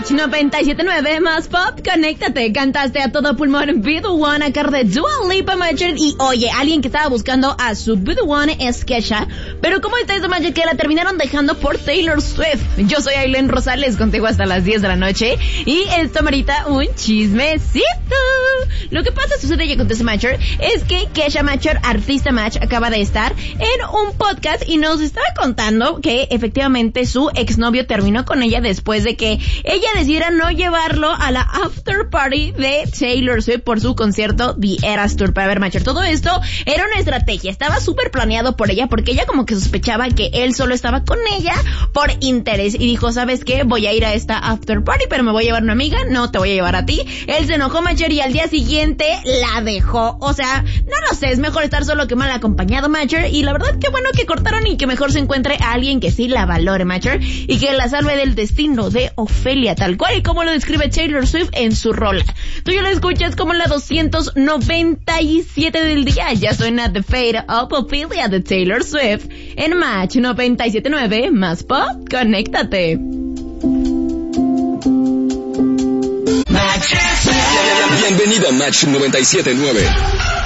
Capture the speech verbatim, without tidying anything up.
Match noventa y siete punto nueve más pop, conéctate, cantaste a todo pulmón Be The One a cargo de Dua Lipa, Magic. Y oye, alguien que estaba buscando a su Be The One es Kesha, pero ¿cómo está eso, Magic? Que la terminaron dejando por Taylor Swift. Yo soy Aileen Rosales, contigo hasta las diez de la noche, y esto merita un chismecito. Lo que pasa, sucede y acontece, Matcher, es que Kesha Matcher, artista Match, acaba de estar en un podcast y nos estaba contando que efectivamente su exnovio terminó con ella después de que ella decidiera no llevarlo a la after party de Taylor Swift por su concierto The Eras Tour. Para ver, Matcher, todo esto era una estrategia, estaba súper planeado por ella, porque ella como que sospechaba que él solo estaba con ella por interés, y dijo, ¿sabes qué? Voy a ir a esta after party, pero me voy a llevar una amiga, no te voy a llevar a ti. Él se enojó, Matcher, y al día siguiente la dejó. O sea, no lo sé, es mejor estar solo que mal acompañado, Matcher, y la verdad que bueno que cortaron y que mejor se encuentre a alguien que sí la valore, Matcher, y que la salve del destino de Ofelia, tal cual y como lo describe Taylor Swift en su rola. Tú ya lo escuchas como la doscientos noventa y siete del día. Ya suena The Fate of Ophelia de Taylor Swift en Match noventa y siete punto nueve más pop, conéctate. Bienvenido a Match noventa y siete punto nueve.